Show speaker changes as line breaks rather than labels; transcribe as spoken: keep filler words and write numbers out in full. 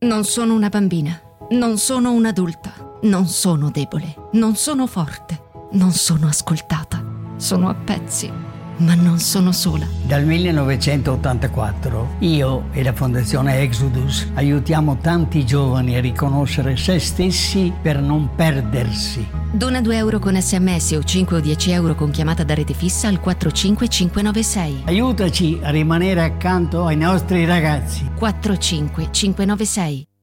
Non sono una bambina, non sono un'adulta, non sono debole, non sono forte, non sono ascoltata. Sono a pezzi, ma non sono sola.
Dal millenovecentottantaquattro io e la Fondazione Exodus aiutiamo tanti giovani a riconoscere se stessi per non perdersi.
Dona due euro con sms o cinque o dieci euro con chiamata da rete fissa al quattro cinque cinque nove sei.
Aiutaci a rimanere accanto ai nostri ragazzi.
quattro cinque cinque nove sei.